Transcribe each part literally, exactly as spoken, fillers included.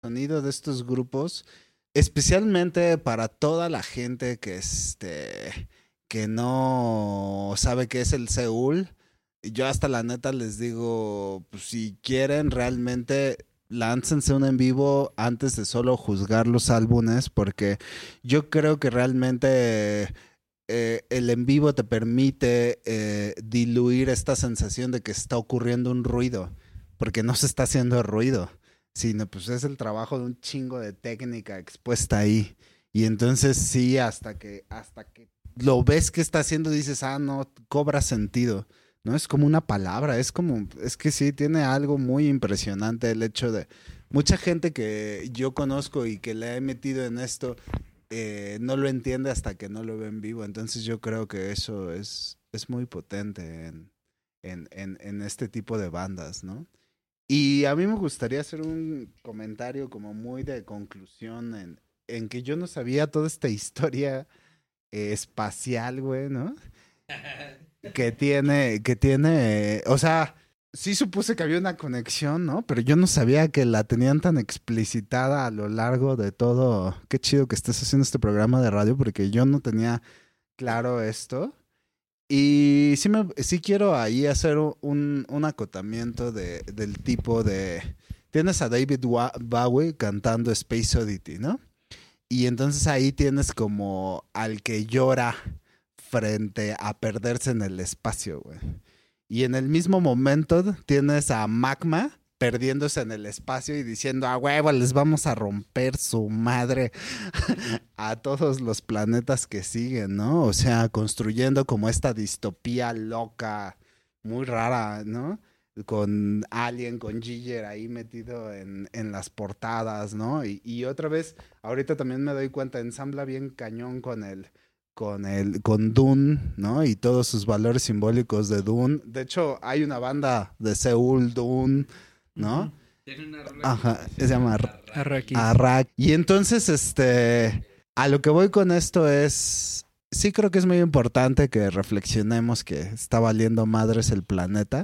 sonido de estos grupos, especialmente para toda la gente que, este, que no sabe qué es el Seúl. Yo hasta la neta les digo, pues, si quieren realmente láncense un en vivo antes de solo juzgar los álbumes, porque yo creo que realmente eh, el en vivo te permite eh, diluir esta sensación de que está ocurriendo un ruido, porque no se está haciendo ruido, sino pues es el trabajo de un chingo de técnica expuesta ahí. Y entonces sí, hasta que, hasta que lo ves que está haciendo, dices, ah, no, cobra sentido. No es como una palabra, es como, es que sí, tiene algo muy impresionante el hecho de mucha gente que yo conozco y que le he metido en esto, eh, no lo entiende hasta que no lo ve en vivo. Entonces yo creo que eso es, es muy potente en, en, en, en este tipo de bandas, ¿no? Y a mí me gustaría hacer un comentario como muy de conclusión en, en que yo no sabía toda esta historia eh, espacial, güey, ¿no? Que tiene, que tiene, eh, o sea, sí supuse que había una conexión, ¿no? Pero yo no sabía que la tenían tan explicitada a lo largo de todo. Qué chido que estés haciendo este programa de radio porque yo no tenía claro esto. Y sí, me, sí quiero ahí hacer un, un acotamiento de, del tipo de... Tienes a David Bowie cantando Space Oddity, ¿no? Y entonces ahí tienes como al que llora frente a perderse en el espacio, güey. Y en el mismo momento tienes a Magma perdiéndose en el espacio y diciendo, a huevo, les vamos a romper su madre a todos los planetas que siguen, ¿no? O sea, construyendo como esta distopía loca, muy rara, ¿no? Con Alien, con Giger ahí metido en, en las portadas, ¿no? Y, y otra vez, ahorita también me doy cuenta, ensambla bien cañón con el, con el, con Dune, ¿no? Y todos sus valores simbólicos de Dune. De hecho, hay una banda de Seúl, Dune, ¿no? Uh-huh. Tiene una rola Ajá, se llama Arrakis. Arrak. Y entonces, este, a lo que voy con esto es, sí creo que es muy importante que reflexionemos que está valiendo madres el planeta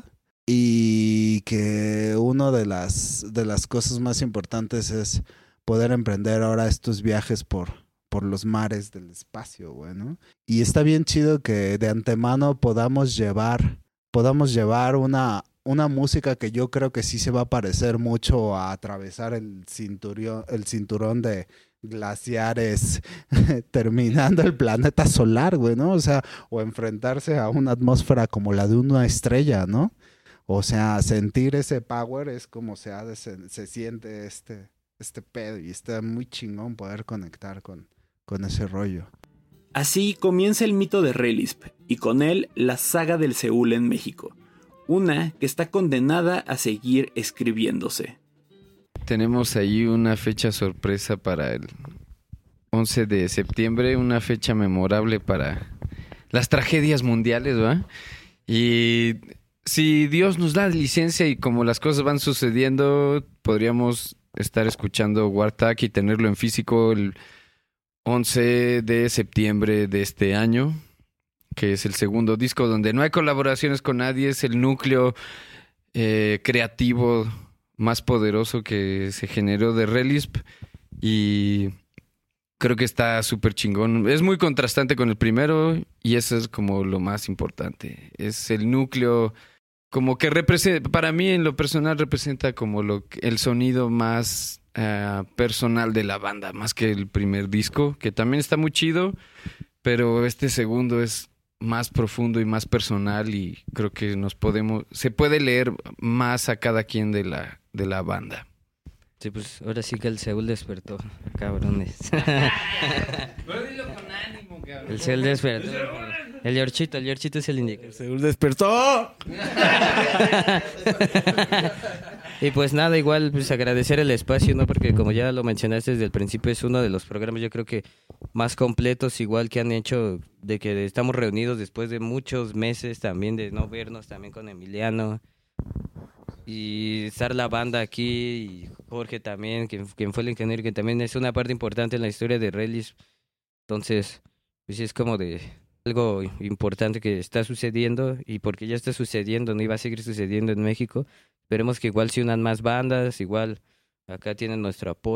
y que una de las, de las cosas más importantes es poder emprender ahora estos viajes por, por los mares del espacio, güey, ¿no? Y está bien chido que de antemano podamos llevar, podamos llevar una, una música que yo creo que sí se va a parecer mucho a atravesar el cinturón, el cinturón de glaciares terminando el planeta solar, güey, ¿no? O sea, o enfrentarse a una atmósfera como la de una estrella, ¿no? O sea, sentir ese power es como se, ha de, se, se siente este, este pedo y está muy chingón poder conectar con, con ese rollo. Así comienza el mito de Relisp y con él la saga del Seúl en México, una que está condenada a seguir escribiéndose. Tenemos ahí una fecha sorpresa para el once de septiembre, una fecha memorable para las tragedias mundiales, ¿va? Y si Dios nos da licencia y como las cosas van sucediendo, podríamos estar escuchando Wartag y tenerlo en físico el once de septiembre de este año, que es el segundo disco donde no hay colaboraciones con nadie, es el núcleo eh, creativo más poderoso que se generó de Relisp y creo que está súper chingón. Es muy contrastante con el primero y eso es como lo más importante. Es el núcleo como que representa, para mí en lo personal representa como lo el sonido más uh, personal de la banda, más que el primer disco, que también está muy chido, pero este segundo es más profundo y más personal y creo que nos podemos, se puede leer más a cada quien de la, de la banda. Sí, pues ahora sí que el Seúl despertó, cabrones. Pero dilo con ánimo, cabrón. El Seúl despertó. El Yorchito, el Yorchito es el indicador. El Seúl despertó. Y pues nada, igual pues agradecer el espacio, ¿no? Porque como ya lo mencionaste desde el principio, es uno de los programas yo creo que más completos igual que han hecho, de que estamos reunidos después de muchos meses también de no vernos, también con Emiliano. Y estar la banda aquí y Jorge también, quien, quien fue el ingeniero, que también es una parte importante en la historia de Relisp. Entonces, pues es como de algo importante que está sucediendo y porque ya está sucediendo, no iba a seguir sucediendo en México. Esperemos que igual se unan más bandas, igual Acá tienen nuestro apoyo.